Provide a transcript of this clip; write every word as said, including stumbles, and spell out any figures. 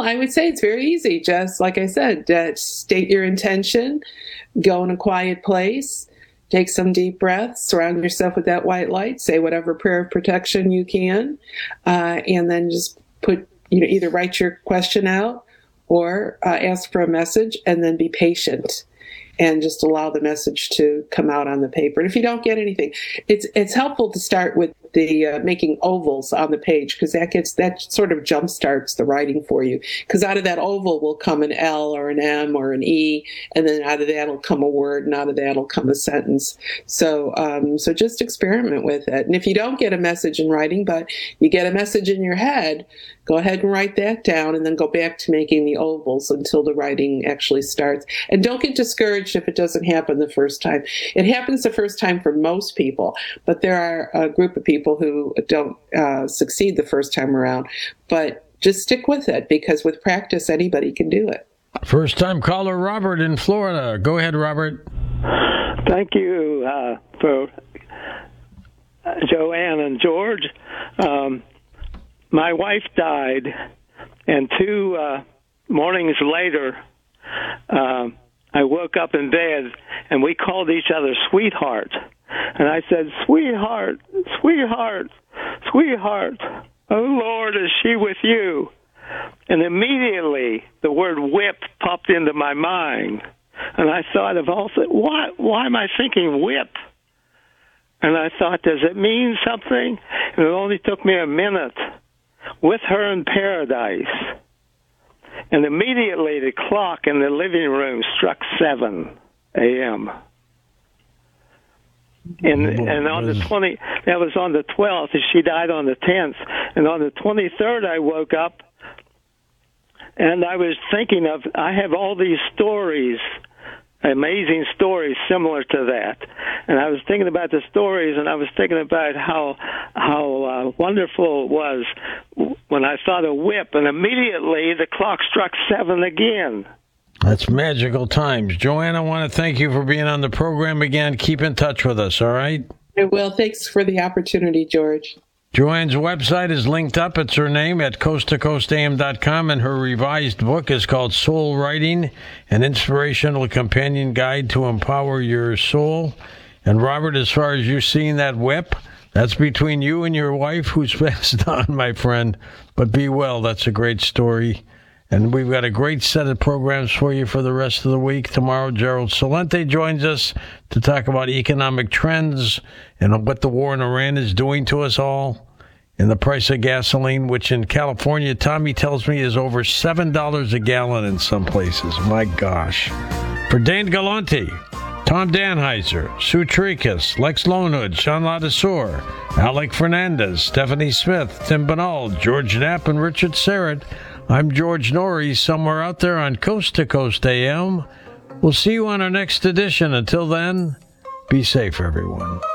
I would say it's very easy. Just like I said, uh, state your intention, go in a quiet place, take some deep breaths, surround yourself with that white light, say whatever prayer of protection you can, uh, and then just put, you know, either write your question out or uh, ask for a message, and then be patient and just allow the message to come out on the paper. And if you don't get anything, it's it's helpful to start with the uh, making ovals on the page, because that gets that sort of jump starts the writing for you. Because out of that oval will come an L or an M or an E, and then out of that will come a word, and out of that will come a sentence. So um, so just experiment with it. And if you don't get a message in writing, but you get a message in your head, go ahead and write that down, and then go back to making the ovals until the writing actually starts. And don't get discouraged if it doesn't happen the first time. It happens the first time for most people, but there are a group of people who don't uh, succeed the first time around. But just stick with it, because with practice, anybody can do it. First time caller Robert in Florida. Go ahead, Robert. Thank you uh, for Joanne and George. Um, my wife died, and two uh, mornings later, uh, I woke up in bed, and we called each other sweetheart. And I said, sweetheart, sweetheart, sweetheart, oh, Lord, is she with you? And immediately the word whip popped into my mind. And I thought of also, why, why am I thinking whip? And I thought, does it mean something? And it only took me a minute. With her in paradise. And immediately the clock in the living room struck seven a.m. And and on the twenty, that was on the twelfth, and she died on the tenth. And on the twenty-third, I woke up, and I was thinking of, I have all these stories, amazing stories similar to that. And I was thinking about the stories, and I was thinking about how how uh, wonderful it was when I saw the whip, and immediately the clock struck seven again. That's magical times. Joanne, I want to thank you for being on the program again. Keep in touch with us, all right? I will. Thanks for the opportunity, George. Joanne's website is linked up. It's her name at coast to coast a m dot com, and her revised book is called Soul Writing, an inspirational companion guide to empower your soul. And Robert, as far as you seeing that whip, that's between you and your wife, who's passed on, my friend. But be well. That's a great story. And we've got a great set of programs for you for the rest of the week. Tomorrow, Gerald Celente joins us to talk about economic trends and what the war in Iran is doing to us all, and the price of gasoline, which in California, Tommy tells me, is over seven dollars a gallon in some places. My gosh. For Dane Galante, Tom Danheiser, Sue Tricus, Lex Lonehood, Sean Ladesseur, Alec Fernandez, Stephanie Smith, Tim Banal, George Knapp, and Richard Serrett, I'm George Norrie, somewhere out there on Coast to Coast A M. We'll see you on our next edition. Until then, be safe, everyone.